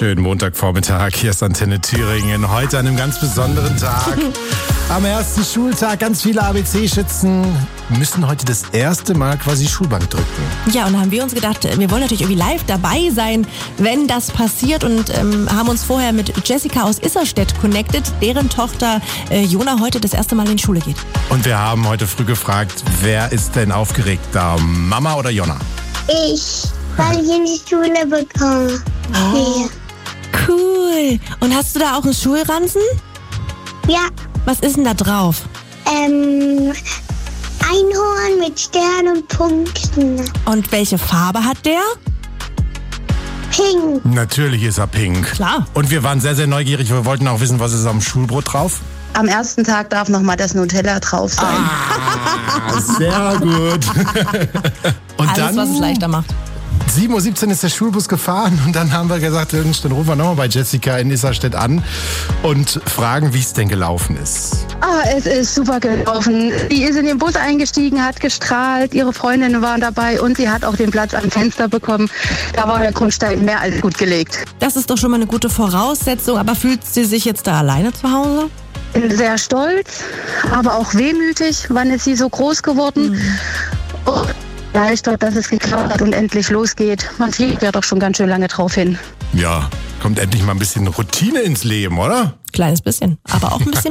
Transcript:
Schönen Montagvormittag, hier ist Antenne Thüringen. Heute an einem ganz besonderen Tag. Am ersten Schultag, ganz viele ABC-Schützen müssen heute das erste Mal quasi Schulbank drücken. Ja, und da haben wir uns gedacht, wir wollen natürlich irgendwie live dabei sein, wenn das passiert und haben uns vorher mit Jessica aus Isserstedt connected, deren Tochter Jona heute das erste Mal in die Schule geht. Und wir haben heute früh gefragt, wer ist denn aufgeregter, Mama oder Jona? Ich, weil ich in die Schule bekomme. Oh. Cool. Und hast du da auch einen Schulranzen? Ja, Was ist denn da drauf? Einhorn mit Sternen und Punkten. Und welche Farbe hat der? Pink. Natürlich ist er pink. Klar. Und wir waren sehr, sehr neugierig. Wir wollten auch wissen, was ist am Schulbrot drauf? Am ersten Tag darf noch mal das Nutella drauf sein. Sehr gut. Und Alles, was es leichter macht. 7:17 Uhr ist der Schulbus gefahren und dann haben wir gesagt, dann rufen wir nochmal bei Jessica in Isserstedt an und fragen, wie es denn gelaufen ist. Es ist super gelaufen. Die ist in den Bus eingestiegen, hat gestrahlt, ihre Freundinnen waren dabei und sie hat auch den Platz am Fenster bekommen. Da war der Grundstein mehr als gut gelegt. Das ist doch schon mal eine gute Voraussetzung, aber fühlt sie sich jetzt da alleine zu Hause? Bin sehr stolz, aber auch wehmütig. Wann ist sie so groß geworden? Oh, erleichtert, dass es geklappt hat und endlich losgeht. Man fliegt ja doch schon ganz schön lange drauf hin. Ja, kommt endlich mal ein bisschen Routine ins Leben, oder? Kleines bisschen, aber auch ein bisschen